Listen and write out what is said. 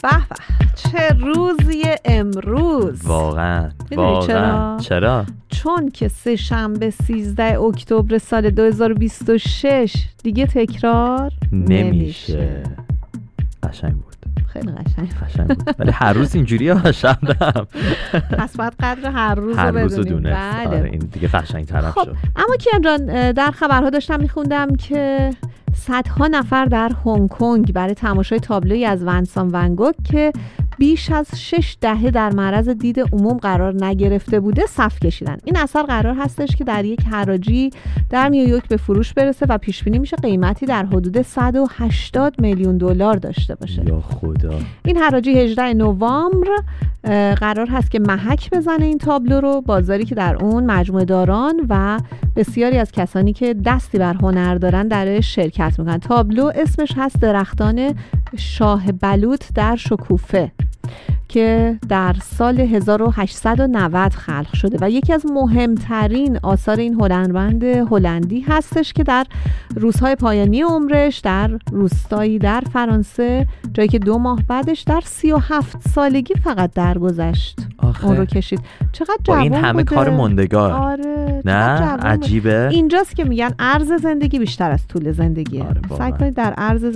به به، چه روزیه امروز واقعا. چرا؟ چون که سه شنبه 13 اکتبر سال 2026 دیگه تکرار نمیشه. قشنگ بود، خیلی قشنگ بود. ولی هر روز اینجوریه قشنگم. پس باید قدر هر روز رو بدونیم. بله. آره این دیگه قشنگ طرف شد. اما کیان جان، در خبرها داشتم میخوندم که صدها نفر در هنگ کنگ برای تماشای تابلویی از ونسان ون گوگ که بیش از 6 دهه در معرض دید عموم قرار نگرفته بوده صف کشیدن. این اثر قرار هستش که در یک حراجی در نیویورک به فروش برسه و پیش بینی میشه قیمتی در حدود 180 میلیون دلار داشته باشه. یا خدا. این حراجی 18 نوامبر قرار هست که محک بزنه این تابلو رو، بازاری که در اون مجموعه داران و بسیاری از کسانی که دستی بر هنر دارن در شرکت میکنن. تابلو اسمش هست درختان شاه بلوط در شکوفه که در سال 1890 خلق شده و یکی از مهمترین آثار این هنرمند هلندی هستش که در روزهای پایانی عمرش در روستایی در فرانسه، جایی که 2 ماه بعدش در 37 سالگی فقط درگذشت اون رو کشید. چقدر جوان این همه بوده. کار ماندگار. آره، نه عجیبه. اینجاست که میگن عرض زندگی بیشتر از طول زندگیه. آره، سعی کنید در عرض